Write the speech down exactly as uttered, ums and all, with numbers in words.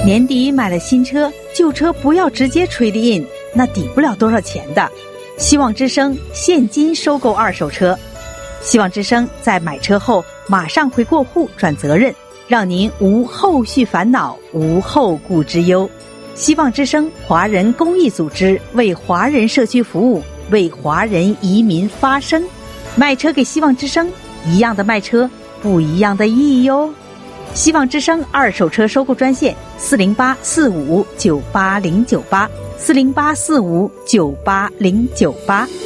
年底买了新车，旧车不要直接trade in，那抵不了多少钱的。希望之声现金收购二手车，希望之声在买车后马上会过户转责任，让您无后续烦恼，无后顾之忧。希望之声华人公益组织为华人社区服务，为华人移民发声。卖车给希望之声，一样的卖车，不一样的意义哟。希望之声二手车收购专线四零八四五九八零九八四零八四五九八零九八。